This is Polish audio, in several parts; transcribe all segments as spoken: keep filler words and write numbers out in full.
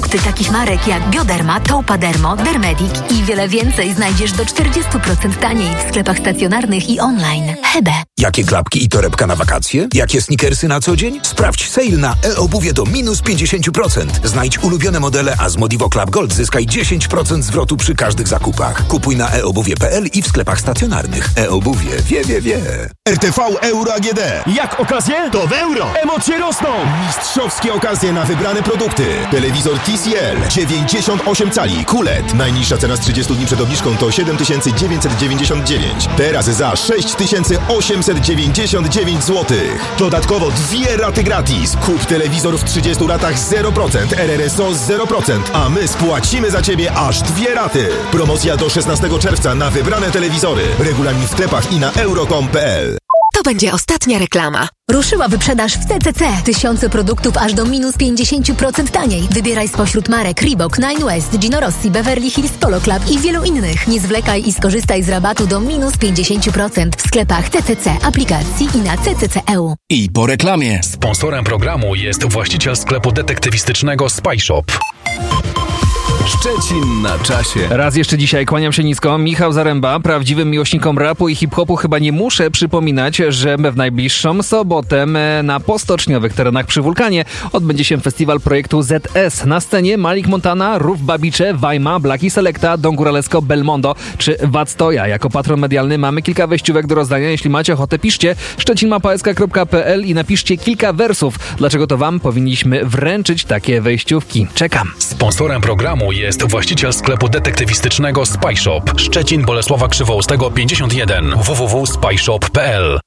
Produkty takich marek jak Bioderma, Taupadermo, Dermedic i wiele więcej znajdziesz do czterdzieści procent taniej w sklepach stacjonarnych i online. Hebe. Jakie klapki i torebka na wakacje? Jakie sneakersy na co dzień? Sprawdź sale na e-obuwie do minus pięćdziesiąt procent. Znajdź ulubione modele, a z Modivo Club Gold zyskaj dziesięć procent zwrotu przy każdych zakupach. Kupuj na e obuwie kropka p l i w sklepach stacjonarnych. E-obuwie wie, wie, wie. R T V Euro A G D. Jak okazje? To w euro. Emocje rosną. Mistrzowskie okazje na wybrane produkty. Telewizor T C L dziewięćdziesiąt osiem cali Q L E D. Najniższa cena z trzydziestu dni przed obniżką to siedem tysięcy dziewięćset dziewięćdziesiąt dziewięć. Teraz za sześć tysięcy osiemset dziewięćdziesiąt dziewięć złotych. Dodatkowo dwie raty gratis. Kup telewizor w trzydziestu latach zero procent, R R S O zero procent, a my spłacimy za Ciebie aż dwie raty. Promocja do szesnastego czerwca na wybrane telewizory. Regulamin w sklepach i na euro kropka com kropka p l. To będzie ostatnia reklama. Ruszyła wyprzedaż w C C C. Tysiące produktów aż do minus pięćdziesiąt procent taniej. Wybieraj spośród marek Reebok, Nine West, Gino Rossi, Beverly Hills Polo Club i wielu innych. Nie zwlekaj i skorzystaj z rabatu do minus pięćdziesiąt procent w sklepach C C C, aplikacji i na C C C kropka e u. I po reklamie. Sponsorem programu jest właściciel sklepu detektywistycznego Spy Shop. Szczecin na czasie. Raz jeszcze dzisiaj kłaniam się nisko. Michał Zaręba. Prawdziwym miłośnikom rapu i hip-hopu chyba nie muszę przypominać, że w najbliższą sobotę na postoczniowych terenach przy Wulkanie odbędzie się festiwal projektu Z S. Na scenie Malik Montana, Ruf Babicze, Wajma, Blaki Selecta, Don Góralesco, Belmondo czy Wactoja. Jako patron medialny mamy kilka wejściówek do rozdania. Jeśli macie ochotę, piszcie szczecin mapa s k kropka p l i napiszcie kilka wersów. Dlaczego to wam powinniśmy wręczyć takie wejściówki? Czekam. Sponsorem programu jest właściciel sklepu detektywistycznego Spy Shop. Szczecin, Bolesława Krzywoustego pięćdziesiąt jeden. w w w kropka spy shop kropka p l.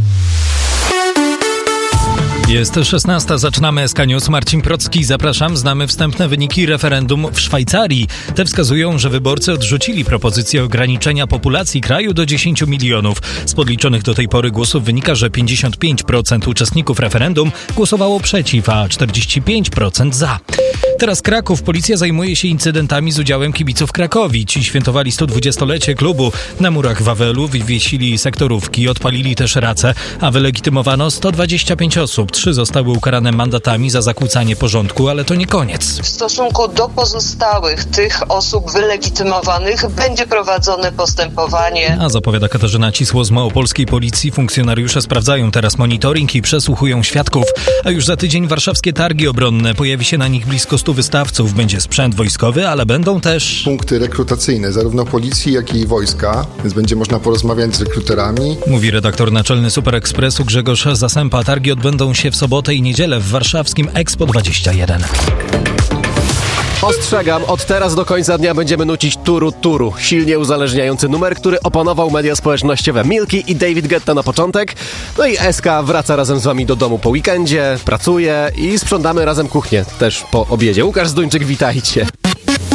Jest szesnasta, zaczynamy S K News. Marcin Procki, zapraszam. Znamy wstępne wyniki referendum w Szwajcarii. Te wskazują, że wyborcy odrzucili propozycję ograniczenia populacji kraju do dziesięciu milionów. Z podliczonych do tej pory głosów wynika, że pięćdziesiąt pięć procent uczestników referendum głosowało przeciw, a czterdzieści pięć procent za. Teraz Kraków. Policja zajmuje się incydentami z udziałem kibiców Krakowi. Ci świętowali sto dwudziestolecie klubu. Na murach Wawelu wywiesili sektorówki, odpalili też race, a wylegitymowano sto dwadzieścia pięć osób. Trzy zostały ukarane mandatami za zakłócanie porządku, ale to nie koniec. W stosunku do pozostałych tych osób wylegitymowanych będzie prowadzone postępowanie. A zapowiada Katarzyna Cisło z małopolskiej policji. Funkcjonariusze sprawdzają teraz monitoring i przesłuchują świadków. A już za tydzień warszawskie targi obronne. Pojawi się na nich blisko stu wystawców. Będzie sprzęt wojskowy, ale będą też punkty rekrutacyjne, zarówno policji, jak i wojska, więc będzie można porozmawiać z rekruterami. Mówi redaktor naczelny Super Expressu Grzegorz Zasępa. Targi odbędą się w sobotę i niedzielę w warszawskim Expo dwadzieścia jeden. Ostrzegam, od teraz do końca dnia będziemy nucić Turu Turu. Silnie uzależniający numer, który opanował media społecznościowe. Milky i David Guetta na początek. No i S K wraca razem z wami do domu po weekendzie, pracuje i sprzątamy razem kuchnię też po obiedzie. Łukasz Zduńczyk, witajcie.